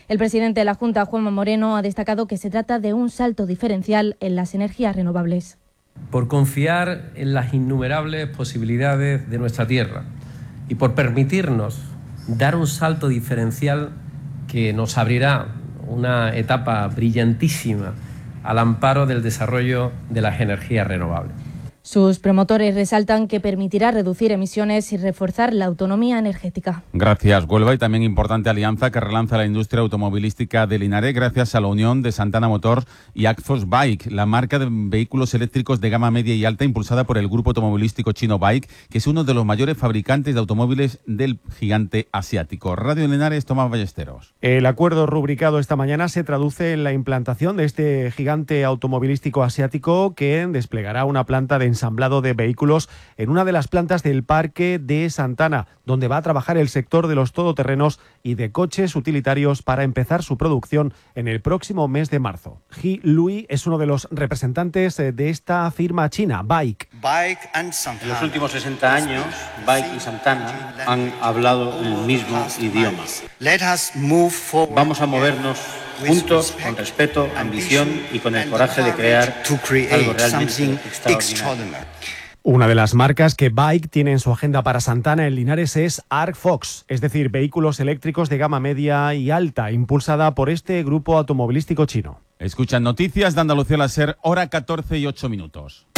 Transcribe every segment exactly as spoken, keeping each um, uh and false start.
El presidente de la Junta, Juanma Moreno, ha destacado que se trata de un salto diferencial en las energías renovables. Por confiar en las innumerables posibilidades de nuestra tierra y por permitirnos dar un salto diferencial que nos abrirá una etapa brillantísima al amparo del desarrollo de las energías renovables. Sus promotores resaltan que permitirá reducir emisiones y reforzar la autonomía energética. Gracias, Huelva, y también importante alianza que relanza la industria automovilística de Linares gracias a la unión de Santana Motors y Axos Bike, la marca de vehículos eléctricos de gama media y alta impulsada por el grupo automovilístico chino Bike, que es uno de los mayores fabricantes de automóviles del gigante asiático. Radio Linares, Tomás Ballesteros. El acuerdo rubricado esta mañana se traduce en la implantación de este gigante automovilístico asiático que desplegará una planta de ensamblado de vehículos en una de las plantas del Parque de Santana, donde va a trabajar el sector de los todoterrenos y de coches utilitarios para empezar su producción en el próximo mes de marzo. He Lui es uno de los representantes de esta firma china, Bike. Bike and Santana. En los últimos sesenta años, Bike y Santana han hablado el mismo idioma. Let us move forward. Vamos a movernos juntos, con respeto, ambición y con el coraje de crear algo realmente extraordinario. Una de las marcas que Bike tiene en su agenda para Santana en Linares es Arc Fox, es decir, vehículos eléctricos de gama media y alta, impulsada por este grupo automovilístico chino. Escuchan noticias de Andalucía al ser hora catorce y ocho minutos.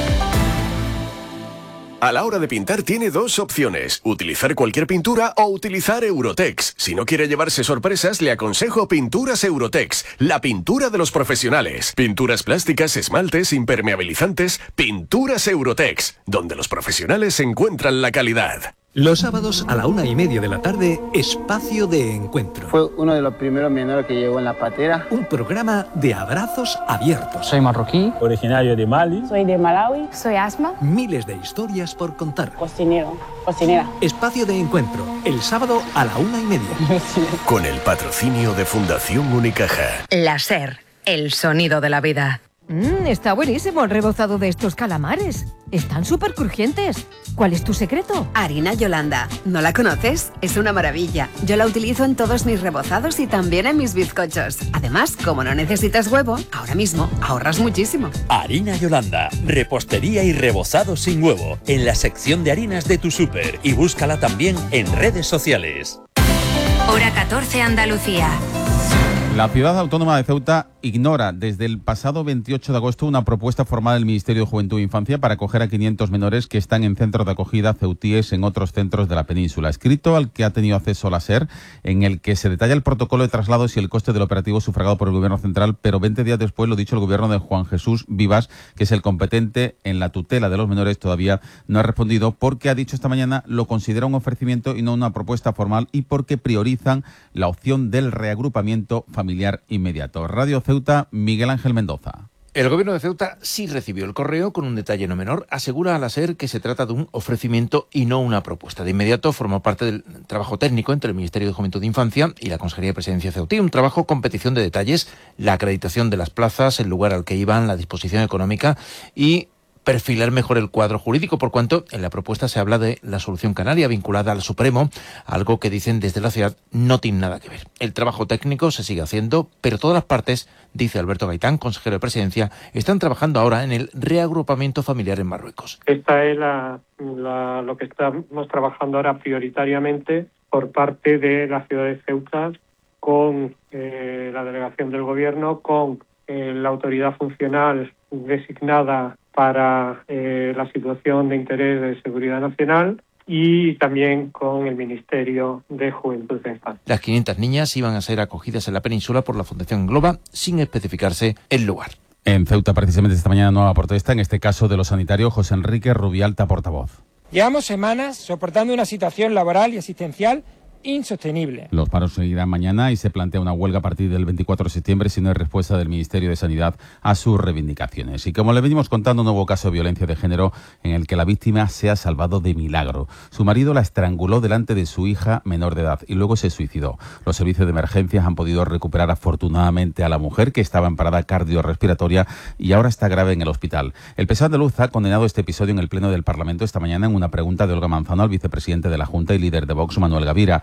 A la hora de pintar tiene dos opciones, utilizar cualquier pintura o utilizar Eurotex. Si no quiere llevarse sorpresas, le aconsejo Pinturas Eurotex, la pintura de los profesionales. Pinturas plásticas, esmaltes, impermeabilizantes, Pinturas Eurotex, donde los profesionales encuentran la calidad. Los sábados a la una y media de la tarde, Espacio de Encuentro. Fue uno de los primeros menores que llegó en la patera. Un programa de abrazos abiertos. Soy marroquí, originario de Mali. Soy de Malawi, soy Asma. Miles de historias por contar. Cocinero, cocinera. Espacio de Encuentro, el sábado a la una y media. Con el patrocinio de Fundación Unicaja. La SER, el sonido de la vida. Mmm, está buenísimo el rebozado de estos calamares. Están súper crujientes. ¿Cuál es tu secreto? Harina Yolanda. ¿No la conoces? Es una maravilla. Yo la utilizo en todos mis rebozados y también en mis bizcochos. Además, como no necesitas huevo, ahora mismo ahorras muchísimo. Harina Yolanda. Repostería y rebozado sin huevo. En la sección de harinas de tu súper. Y búscala también en redes sociales. Hora catorce, Andalucía. La ciudad autónoma de Ceuta ignora desde el pasado veintiocho de agosto una propuesta formal del Ministerio de Juventud e Infancia para acoger a quinientos menores que están en centros de acogida ceutíes en otros centros de la península. Escrito al que ha tenido acceso la SER, en el que se detalla el protocolo de traslados y el coste del operativo sufragado por el Gobierno central, pero veinte días después lo dicho el Gobierno de Juan Jesús Vivas, que es el competente en la tutela de los menores, todavía no ha respondido porque ha dicho esta mañana lo considera un ofrecimiento y no una propuesta formal y porque priorizan la opción del reagrupamiento familiar inmediato. Radio Ceuta, Miguel Ángel Mendoza. El Gobierno de Ceuta sí recibió el correo con un detalle no menor. Asegura a la SER que se trata de un ofrecimiento y no una propuesta. De inmediato formó parte del trabajo técnico entre el Ministerio de Juventud e Infancia y la Consejería de Presidencia ceutí. Un trabajo con petición de detalles, la acreditación de las plazas, el lugar al que iban, la disposición económica y perfilar mejor el cuadro jurídico, por cuanto en la propuesta se habla de la solución canaria vinculada al Supremo, algo que dicen desde la ciudad no tiene nada que ver. El trabajo técnico se sigue haciendo, pero todas las partes, dice Alberto Gaitán, consejero de Presidencia, están trabajando ahora en el reagrupamiento familiar en Marruecos. Esta es la, la, lo que estamos trabajando ahora prioritariamente por parte de la ciudad de Ceuta con eh, la delegación del Gobierno, con eh, la autoridad funcional designada para eh, la situación de interés de seguridad nacional y también con el Ministerio de Juventud e Infancia. Las quinientas niñas iban a ser acogidas en la península por la Fundación Globa sin especificarse el lugar. En Ceuta, precisamente esta mañana, nueva protesta, en este caso de los sanitarios. José Enrique Rubialta, portavoz. Llevamos semanas soportando una situación laboral y asistencial insostenible. Los paros seguirán mañana y se plantea una huelga a partir del veinticuatro de septiembre si no hay respuesta del Ministerio de Sanidad a sus reivindicaciones. Y como le venimos contando, un nuevo caso de violencia de género en el que la víctima se ha salvado de milagro. Su marido la estranguló delante de su hija menor de edad y luego se suicidó. Los servicios de emergencias han podido recuperar afortunadamente a la mujer, que estaba en parada cardiorrespiratoria y ahora está grave en el hospital. El P S O E andaluz ha condenado este episodio en el Pleno del Parlamento esta mañana en una pregunta de Olga Manzano al vicepresidente de la Junta y líder de Vox, Manuel Gavira.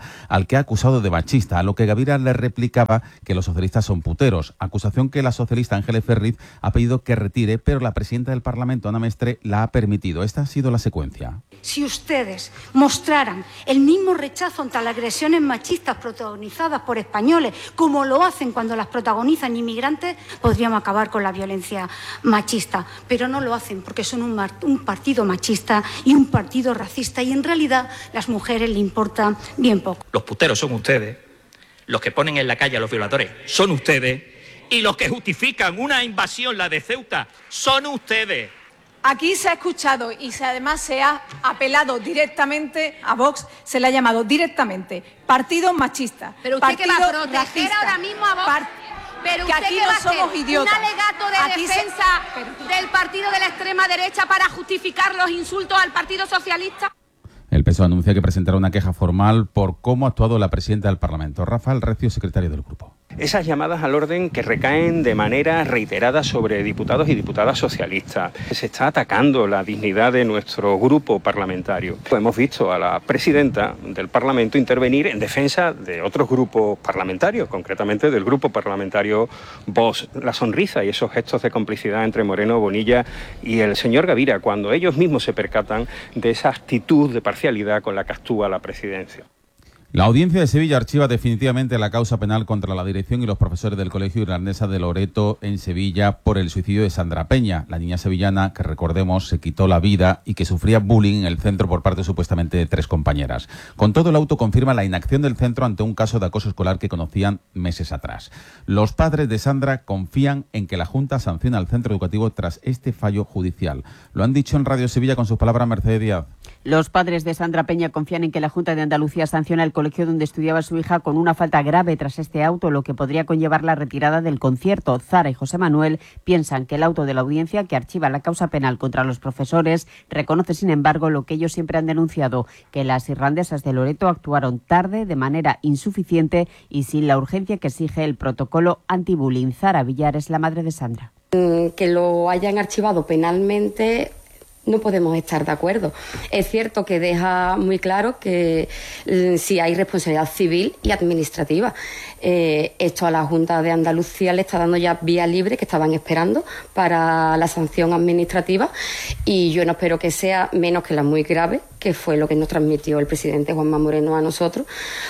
al que ha acusado de machista, a lo que Gavira le replicaba que los socialistas son puteros, acusación que la socialista Ángeles Ferriz ha pedido que retire, pero la presidenta del Parlamento, Ana Mestre, la ha permitido. Esta ha sido la secuencia. Si ustedes mostraran el mismo rechazo ante las agresiones machistas protagonizadas por españoles, como lo hacen cuando las protagonizan inmigrantes, podríamos acabar con la violencia machista. Pero no lo hacen porque son un, un partido machista y un partido racista, y en realidad las mujeres le importan bien poco. Los puteros son ustedes, los que ponen en la calle a los violadores son ustedes, y los que justifican una invasión, la de Ceuta, son ustedes. Aquí se ha escuchado y se, además se ha apelado directamente a Vox, se le ha llamado directamente partido machista. Pero usted partido que va a proteger racista, ahora mismo a Vox. Par Pero que usted aquí que no va a hacer somos idiotas. un alegato de Aquí defensa se... del partido de la extrema derecha para justificar los insultos al Partido Socialista. El P S O E anuncia que presentará una queja formal por cómo ha actuado la presidenta del Parlamento. Rafael Recio, secretario del grupo. Esas llamadas al orden que recaen de manera reiterada sobre diputados y diputadas socialistas. Se está atacando la dignidad de nuestro grupo parlamentario. Hemos visto a la presidenta del Parlamento intervenir en defensa de otros grupos parlamentarios, concretamente del grupo parlamentario Vox. La sonrisa y esos gestos de complicidad entre Moreno, Bonilla y el señor Gavira, cuando ellos mismos se percatan de esa actitud de parcialidad con la que actúa la presidencia. La Audiencia de Sevilla archiva definitivamente la causa penal contra la dirección y los profesores del Colegio Irlandesa de Loreto en Sevilla por el suicidio de Sandra Peña, la niña sevillana que, recordemos, se quitó la vida y que sufría bullying en el centro por parte supuestamente de tres compañeras. Con todo, el auto confirma la inacción del centro ante un caso de acoso escolar que conocían meses atrás. Los padres de Sandra confían en que la Junta sancione al centro educativo tras este fallo judicial. Lo han dicho en Radio Sevilla con sus palabras Mercedes Díaz. Los padres de Sandra Peña confían en que la Junta de Andalucía sancione el colegio donde estudiaba su hija con una falta grave tras este auto, lo que podría conllevar la retirada del concierto. Zara y José Manuel piensan que el auto de la audiencia, que archiva la causa penal contra los profesores, reconoce, sin embargo, lo que ellos siempre han denunciado, que las irlandesas de Loreto actuaron tarde, de manera insuficiente y sin la urgencia que exige el protocolo anti-bullying. Zara Villar es la madre de Sandra. Que lo hayan archivado penalmente, no podemos estar de acuerdo. Es cierto que deja muy claro que eh, sí hay responsabilidad civil y administrativa. Eh, esto a la Junta de Andalucía le está dando ya vía libre, que estaban esperando, para la sanción administrativa, y yo no espero que sea menos que la muy grave, que fue lo que nos transmitió el presidente Juanma Moreno a nosotros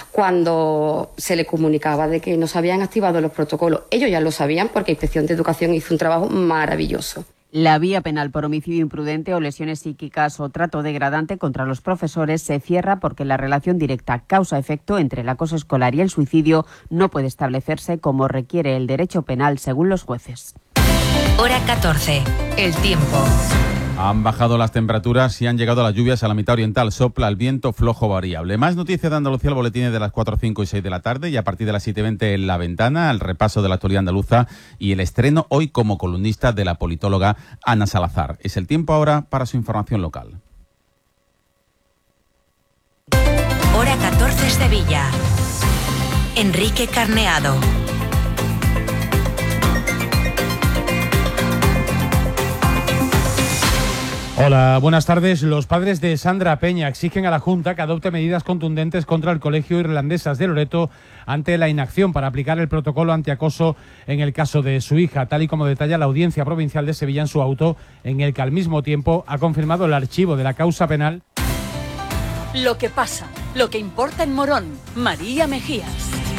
cuando se le comunicaba de que no se habían activado los protocolos. Ellos ya lo sabían porque Inspección de Educación hizo un trabajo maravilloso. La vía penal por homicidio imprudente o lesiones psíquicas o trato degradante contra los profesores se cierra porque la relación directa causa-efecto entre el acoso escolar y el suicidio no puede establecerse como requiere el derecho penal según los jueces. Hora catorce. El tiempo. Han bajado las temperaturas y han llegado las lluvias a la mitad oriental. Sopla el viento flojo variable. Más noticias de Andalucía, el boletín de las cuatro, cinco y seis de la tarde, y a partir de las siete y veinte en La Ventana, el repaso de la actualidad andaluza y el estreno hoy como columnista de la politóloga Ana Salazar. Es el tiempo ahora para su información local. Hora catorce Sevilla. Enrique Carneado. Hola, buenas tardes. Los padres de Sandra Peña exigen a la Junta que adopte medidas contundentes contra el Colegio Irlandesas de Loreto ante la inacción para aplicar el protocolo antiacoso en el caso de su hija, tal y como detalla la Audiencia Provincial de Sevilla en su auto, en el que al mismo tiempo ha confirmado el archivo de la causa penal. Lo que pasa, lo que importa en Morón. María Mejías.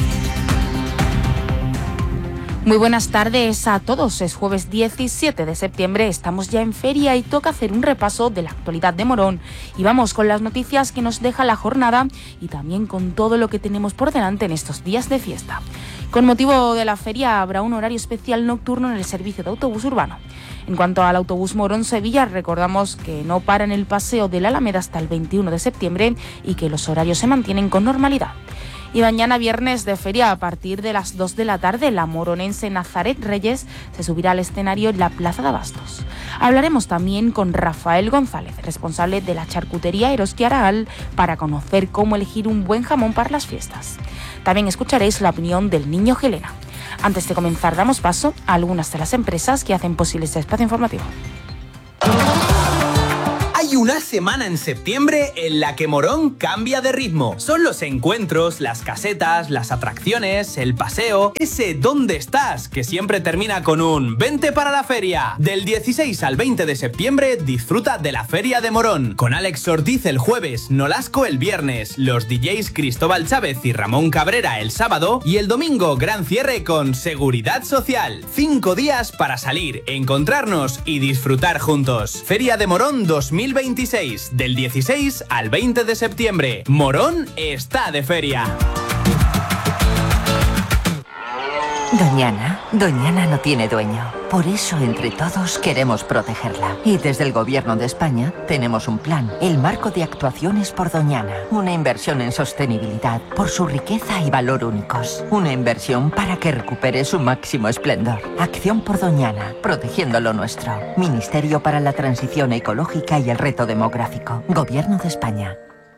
Muy buenas tardes a todos. Es jueves diecisiete de septiembre, estamos ya en feria y toca hacer un repaso de la actualidad de Morón. Y vamos con las noticias que nos deja la jornada y también con todo lo que tenemos por delante en estos días de fiesta. Con motivo de la feria habrá un horario especial nocturno en el servicio de autobús urbano. En cuanto al autobús Morón-Sevilla, recordamos que no para en el paseo de la Alameda hasta el veintiuno de septiembre y que los horarios se mantienen con normalidad. Y mañana viernes de feria a partir de las dos de la tarde, la moronense Nazaret Reyes se subirá al escenario en la Plaza de Abastos. Hablaremos también con Rafael González, responsable de la charcutería Eroski Araal, para conocer cómo elegir un buen jamón para las fiestas. También escucharéis la opinión del niño Helena. Antes de comenzar, damos paso a algunas de las empresas que hacen posible este espacio informativo. Hay Hay una semana en septiembre en la que Morón cambia de ritmo. Son los encuentros, las casetas, las atracciones, el paseo, ese ¿dónde estás? Que siempre termina con un vente para la feria. Del dieciséis al veinte de septiembre disfruta de la Feria de Morón. Con Alex Ortiz el jueves, Nolasco el viernes, los D Js Cristóbal Chávez y Ramón Cabrera el sábado y el domingo gran cierre con Seguridad Social. Cinco días para salir, encontrarnos y disfrutar juntos. Feria de Morón dos mil veintiséis, del dieciséis al veinte de septiembre. Morón está de feria. Doñana, Doñana no tiene dueño. Por eso, entre todos, queremos protegerla. Y desde el Gobierno de España tenemos un plan, el Marco de Actuaciones por Doñana. Una inversión en sostenibilidad por su riqueza y valor únicos. Una inversión para que recupere su máximo esplendor. Acción por Doñana, protegiendo lo nuestro. Ministerio para la Transición Ecológica y el Reto Demográfico. Gobierno de España.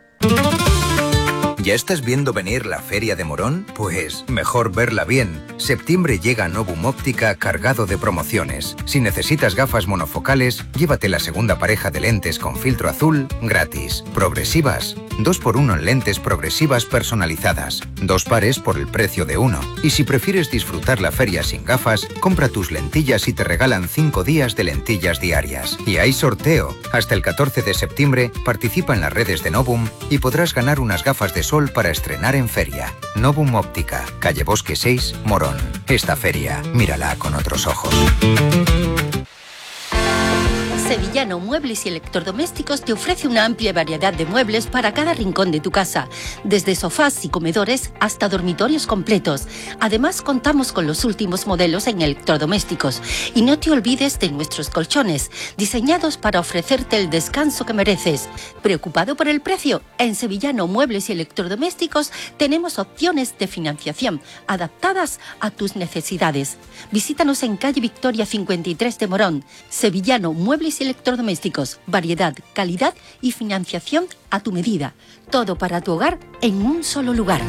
¿Ya estás viendo venir la Feria de Morón? Pues mejor verla bien. Septiembre llega Novum Óptica cargado de promociones. Si necesitas gafas monofocales, llévate la segunda pareja de lentes con filtro azul gratis. Progresivas, dos por uno en lentes progresivas personalizadas. Dos pares por el precio de uno. Y si prefieres disfrutar la feria sin gafas, compra tus lentillas y te regalan cinco días de lentillas diarias. Y hay sorteo. Hasta el catorce de septiembre participa en las redes de Novum y podrás ganar unas gafas de sol para estrenar en feria. Novum Óptica, calle Bosque seis, Morón. Esta feria, mírala con otros ojos. Sevillano Muebles y Electrodomésticos te ofrece una amplia variedad de muebles para cada rincón de tu casa, desde sofás y comedores hasta dormitorios completos. Además, contamos con los últimos modelos en electrodomésticos. Y no te olvides de nuestros colchones, diseñados para ofrecerte el descanso que mereces. ¿Preocupado por el precio? En Sevillano Muebles y Electrodomésticos tenemos opciones de financiación adaptadas a tus necesidades. Visítanos en calle Victoria cincuenta y tres de Morón. Sevillano Muebles y Electrodomésticos, variedad, calidad y financiación a tu medida. Todo para tu hogar en un solo lugar.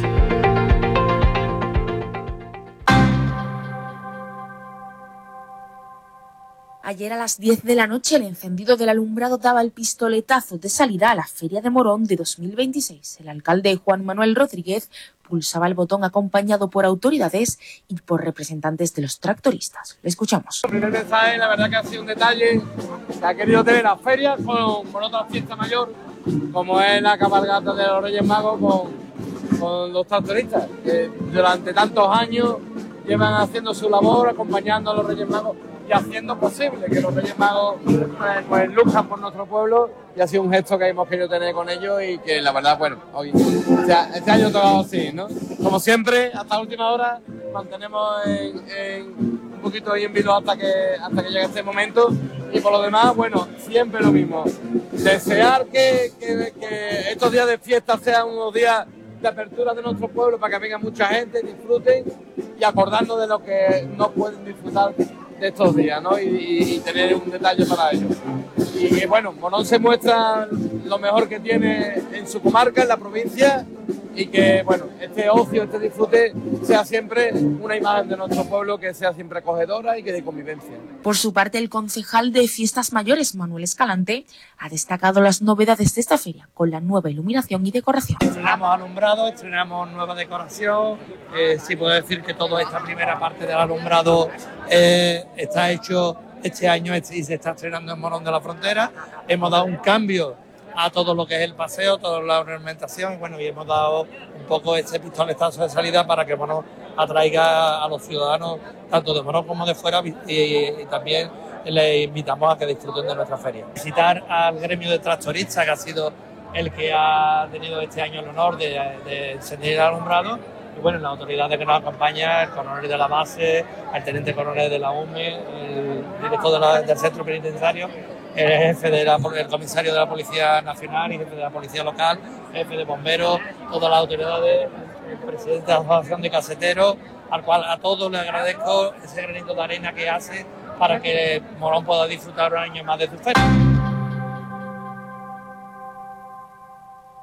Ayer a las diez de la noche el encendido del alumbrado daba el pistoletazo de salida a la Feria de Morón de dos mil veintiséis. El alcalde Juan Manuel Rodríguez pulsaba el botón acompañado por autoridades y por representantes de los tractoristas. Le escuchamos. El primer mensaje, la verdad que ha sido un detalle que ha querido tener la feria con, con otra fiesta mayor, como es la cabalgata de los Reyes Magos con, con los tractoristas, que durante tantos años llevan haciendo su labor, acompañando a los Reyes Magos y haciendo posible que los Reyes Magos pues, pues luzcan por nuestro pueblo, y ha sido un gesto que hemos querido tener con ellos y que la verdad, bueno, hoy, o sea, este año todo así, ¿no? Como siempre, hasta la última hora mantenemos en, en un poquito ahí en vilo hasta que, hasta que llegue este momento, y por lo demás, bueno, siempre lo mismo. Desear que, que, que estos días de fiesta sean unos días de apertura de nuestro pueblo para que venga mucha gente, disfruten y acordarnos de lo que no pueden disfrutar de estos días, ¿no? Y, y, y tener un detalle para ellos. Y que, bueno, Morón se muestra lo mejor que tiene en su comarca, en la provincia, y que, bueno, este ocio, este disfrute sea siempre una imagen de nuestro pueblo que sea siempre acogedora y que de convivencia. Por su parte, el concejal de Fiestas Mayores, Manuel Escalante, ha destacado las novedades de esta feria, con la nueva iluminación y decoración. Estrenamos alumbrado, estrenamos nueva decoración. Eh, sí puedo decir que toda esta primera parte del alumbrado eh, está hecho este año y se está estrenando en Morón de la Frontera. Hemos dado un cambio a todo lo que es el paseo, toda la ornamentación, y bueno, y hemos dado un poco este pistoletazo de salida para que Morón atraiga a los ciudadanos tanto de Morón como de fuera, y, y, y también les invitamos a que disfruten de nuestra feria. Visitar al gremio de tractoristas, que ha sido el que ha tenido este año el honor de, de encender el alumbrado, y bueno, las autoridades que nos acompañan, el coronel de la base, el teniente coronel de la U M E, el director de la, del centro penitenciario, el jefe de la, el comisario de la Policía Nacional y jefe de la Policía Local, jefe de bomberos, todas las autoridades, el presidente de la Asociación de Caseteros, al cual a todos les agradezco ese granito de arena que hace para que Morón pueda disfrutar un año más de su feria.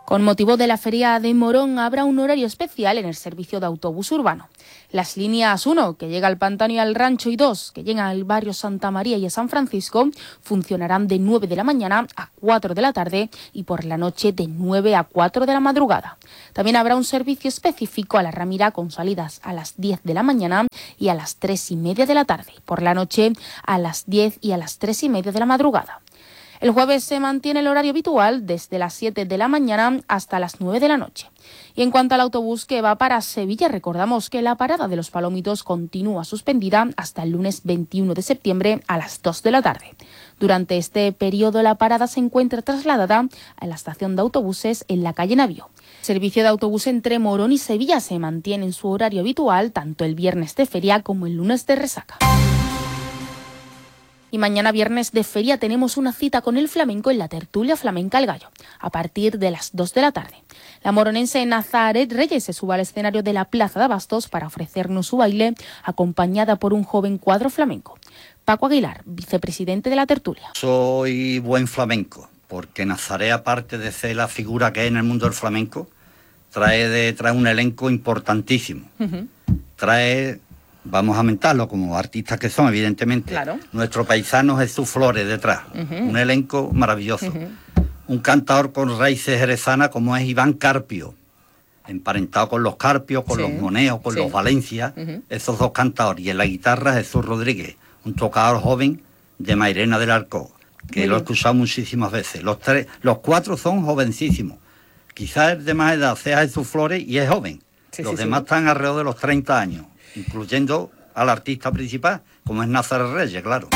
Con motivo de la Feria de Morón habrá un horario especial en el servicio de autobús urbano. Las líneas uno, que llega al Pantano y al Rancho, y dos, que llega al barrio Santa María y a San Francisco, funcionarán de nueve de la mañana a cuatro de la tarde y por la noche de nueve a cuatro de la madrugada. También habrá un servicio específico a la Ramira con salidas a las diez de la mañana y a las tres y media de la tarde, por la noche a las diez y a las tres y media de la madrugada. El jueves se mantiene el horario habitual desde las siete de la mañana hasta las nueve de la noche. Y en cuanto al autobús que va para Sevilla, recordamos que la parada de Los Palomitos continúa suspendida hasta el lunes veintiuno de septiembre a las dos de la tarde. Durante este periodo la parada se encuentra trasladada a la estación de autobuses en la calle Navío. El servicio de autobús entre Morón y Sevilla se mantiene en su horario habitual tanto el viernes de feria como el lunes de resaca. Y mañana viernes de feria tenemos una cita con el flamenco en la tertulia flamenca El Gallo, a partir de las dos de la tarde. La moronense Nazaret Reyes se sube al escenario de la Plaza de Abastos para ofrecernos su baile, acompañada por un joven cuadro flamenco. Paco Aguilar, vicepresidente de la tertulia. Soy buen flamenco, porque Nazaret, aparte de ser la figura que es en el mundo del flamenco, trae, de, trae un elenco importantísimo. Uh-huh. Trae... Vamos a mentarlo como artistas que son, evidentemente. Claro. Nuestro paisano Jesús Flores detrás. Uh-huh. Un elenco maravilloso. Uh-huh. Un cantador con raíces jerezanas como es Iván Carpio. Emparentado con los Carpios, con sí. los Moneos, con sí. los Valencia. Uh-huh. Esos dos cantadores. Y en la guitarra Jesús Rodríguez. Un tocador joven de Mairena del Arco. Que Muy lo he escuchado muchísimas veces. Los, tres, los cuatro son jovencísimos. Quizás el de más edad sea Jesús Flores y es joven. Sí, los sí, demás sí. están alrededor de los treinta años. Incluyendo al artista principal, como es Nazaret Reyes, claro.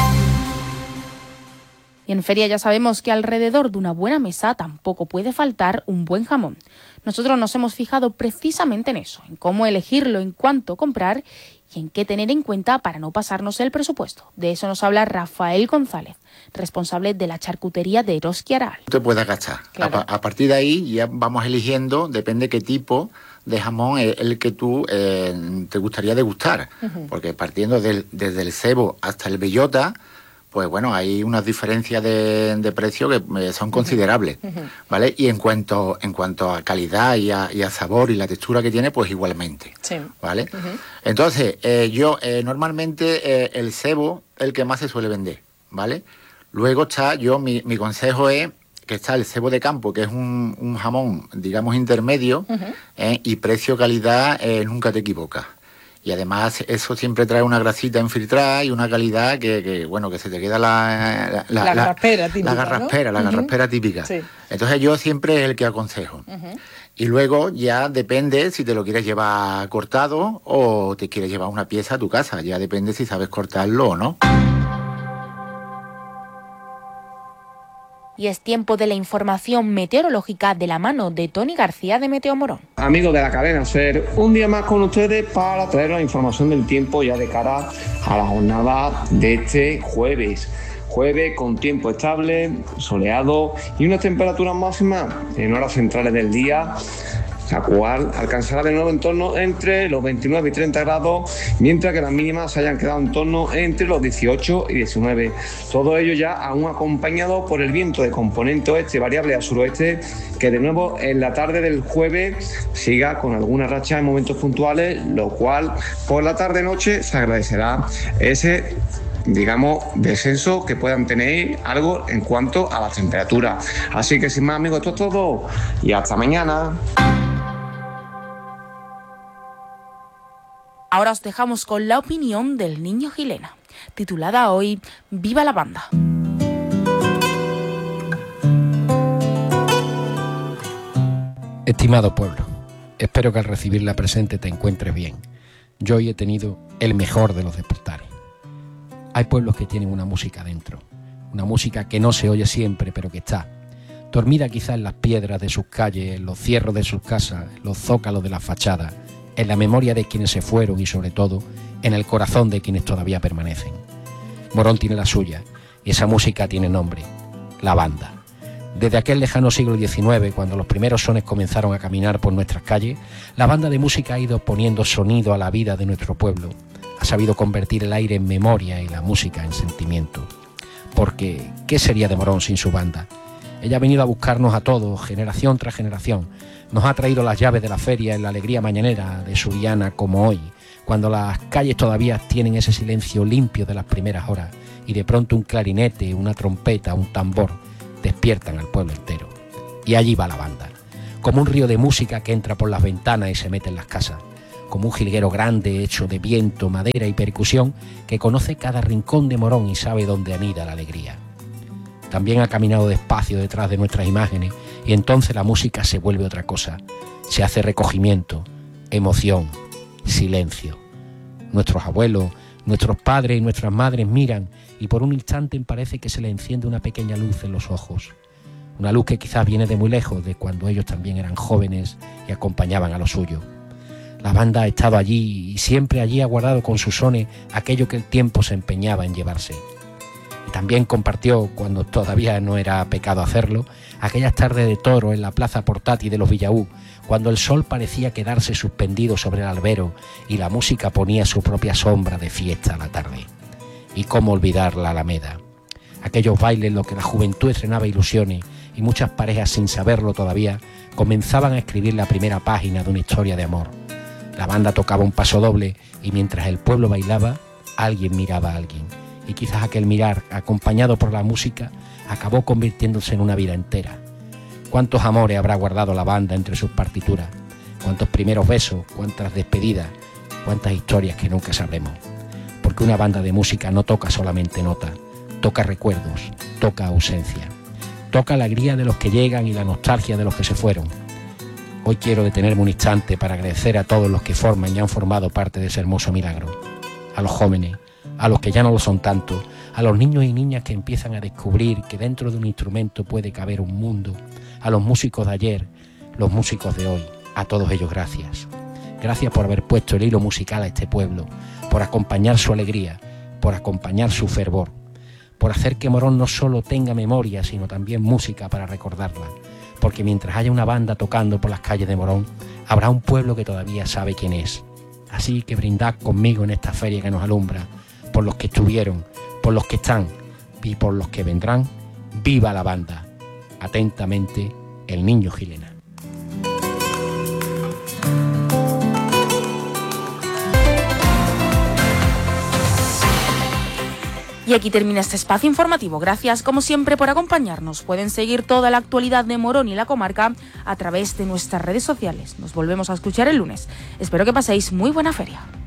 Y en feria ya sabemos que alrededor de una buena mesa tampoco puede faltar un buen jamón. Nosotros nos hemos fijado precisamente en eso, en cómo elegirlo, en cuánto comprar y en qué tener en cuenta para no pasarnos el presupuesto. De eso nos habla Rafael González, responsable de la charcutería de Eroski Aral. Te puedes gastar. Claro. A, a partir de ahí ya vamos eligiendo, depende qué tipo de jamón es el que tú eh, te gustaría degustar. Uh-huh. Porque partiendo del, desde el cebo hasta el bellota, pues bueno, hay unas diferencias de, de precio que eh, son considerables, uh-huh. ¿vale? Y en cuanto en cuanto a calidad y a, y a sabor y la textura que tiene, pues igualmente, sí. ¿vale? Uh-huh. Entonces, eh, yo eh, normalmente eh, el cebo es el que más se suele vender, ¿vale? Luego está, yo mi, mi consejo es que está el cebo de campo, que es un, un jamón, digamos, intermedio, uh-huh. eh, y precio-calidad eh, nunca te equivocas. Y además eso siempre trae una grasita infiltrada y una calidad que, que bueno, que se te queda la... La, la garraspera típica, La garraspera, ¿no? la garraspera uh-huh. típica. Sí. Entonces yo siempre es el que aconsejo. Uh-huh. Y luego ya depende si te lo quieres llevar cortado o te quieres llevar una pieza a tu casa. Ya depende si sabes cortarlo o no. Y es tiempo de la información meteorológica de la mano de Tony García de Meteo Morón. Amigos de la cadena SER, un día más con ustedes para traer la información del tiempo ya de cara a la jornada de este jueves. Jueves con tiempo estable, soleado y unas temperaturas máximas en horas centrales del día, la cual alcanzará de nuevo en torno entre los veintinueve y treinta grados, mientras que las mínimas se hayan quedado en torno entre los dieciocho y diecinueve. Todo ello ya aún acompañado por el viento de componente oeste variable a suroeste, que de nuevo en la tarde del jueves siga con alguna racha en momentos puntuales, lo cual por la tarde-noche se agradecerá ese, digamos, descenso que puedan tener algo en cuanto a la temperatura. Así que sin más, amigos, esto es todo y hasta mañana. Ahora os dejamos con la opinión del niño Gilena, titulada hoy Viva la banda. Estimado pueblo, espero que al recibirla presente te encuentres bien. Yo hoy he tenido el mejor de los despertares. Hay pueblos que tienen una música dentro, una música que no se oye siempre, pero que está, dormida quizá en las piedras de sus calles, en los cierros de sus casas, en los zócalos de las fachadas, en la memoria de quienes se fueron y sobre todo en el corazón de quienes todavía permanecen. Morón tiene la suya y esa música tiene nombre, la banda. Desde aquel lejano siglo diecinueve, cuando los primeros sones comenzaron a caminar por nuestras calles, la banda de música ha ido poniendo sonido a la vida de nuestro pueblo, ha sabido convertir el aire en memoria y la música en sentimiento. Porque, ¿qué sería de Morón sin su banda? Ella ha venido a buscarnos a todos, generación tras generación. Nos ha traído las llaves de la feria en la alegría mañanera de su Viana como hoy, cuando las calles todavía tienen ese silencio limpio de las primeras horas y de pronto un clarinete, una trompeta, un tambor despiertan al pueblo entero. Y allí va la banda, como un río de música que entra por las ventanas y se mete en las casas, como un jilguero grande hecho de viento, madera y percusión que conoce cada rincón de Morón y sabe dónde anida la alegría. También ha caminado despacio detrás de nuestras imágenes y entonces la música se vuelve otra cosa. Se hace recogimiento, emoción, silencio. Nuestros abuelos, nuestros padres y nuestras madres miran y por un instante parece que se les enciende una pequeña luz en los ojos. Una luz que quizás viene de muy lejos, de cuando ellos también eran jóvenes y acompañaban a lo suyo. La banda ha estado allí y siempre allí ha guardado con sus sones aquello que el tiempo se empeñaba en llevarse. Y también compartió, cuando todavía no era pecado hacerlo, aquellas tardes de toro en la plaza portátil de los Villaú, cuando el sol parecía quedarse suspendido sobre el albero y la música ponía su propia sombra de fiesta a la tarde. Y cómo olvidar la Alameda. Aquellos bailes en los que la juventud estrenaba ilusiones y muchas parejas, sin saberlo todavía, comenzaban a escribir la primera página de una historia de amor. La banda tocaba un paso doble y mientras el pueblo bailaba, alguien miraba a alguien. Y quizás aquel mirar, acompañado por la música, acabó convirtiéndose en una vida entera. ¿Cuántos amores habrá guardado la banda entre sus partituras? ¿Cuántos primeros besos? ¿Cuántas despedidas? ¿Cuántas historias que nunca sabremos? Porque una banda de música no toca solamente notas, toca recuerdos, toca ausencia, toca la alegría de los que llegan y la nostalgia de los que se fueron. Hoy quiero detenerme un instante para agradecer a todos los que forman y han formado parte de ese hermoso milagro. A los jóvenes, a los que ya no lo son tanto, a los niños y niñas que empiezan a descubrir que dentro de un instrumento puede caber un mundo, a los músicos de ayer, los músicos de hoy, a todos ellos gracias. Gracias por haber puesto el hilo musical a este pueblo, por acompañar su alegría, por acompañar su fervor, por hacer que Morón no solo tenga memoria, sino también música para recordarla. Porque mientras haya una banda tocando por las calles de Morón, habrá un pueblo que todavía sabe quién es. Así que brindad conmigo en esta feria que nos alumbra, por los que estuvieron, por los que están y por los que vendrán. ¡Viva la banda! Atentamente, el niño Gilena. Y aquí termina este espacio informativo. Gracias, como siempre, por acompañarnos. Pueden seguir toda la actualidad de Morón y la comarca a través de nuestras redes sociales. Nos volvemos a escuchar el lunes. Espero que paséis muy buena feria.